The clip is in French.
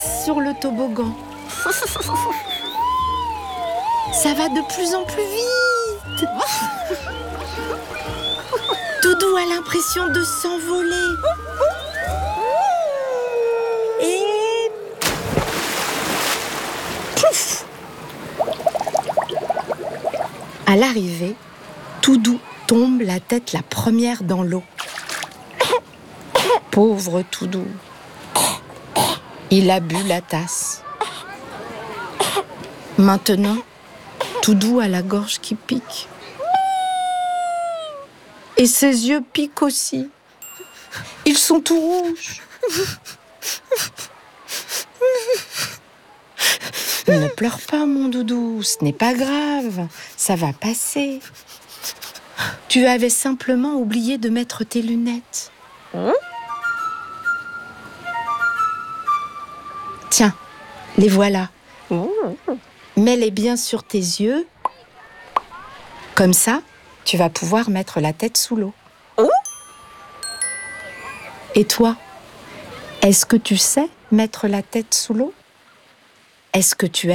sur le toboggan. Ça va de plus en plus vite. Toudou a l'impression de s'envoler. Et... pouf! À l'arrivée, Toudou tombe la tête la première dans l'eau. Pauvre Toudou. Il a bu la tasse. Maintenant, Toudou a la gorge qui pique. Et ses yeux piquent aussi. Ils sont tout rouges. Ne pleure pas, mon doudou, ce n'est pas grave, ça va passer. Tu avais simplement oublié de mettre tes lunettes. Tiens, les voilà. Mets-les bien sur tes yeux. Comme ça, tu vas pouvoir mettre la tête sous l'eau. Et toi, est-ce que tu sais mettre la tête sous l'eau ? Est-ce que tu aimes bien ?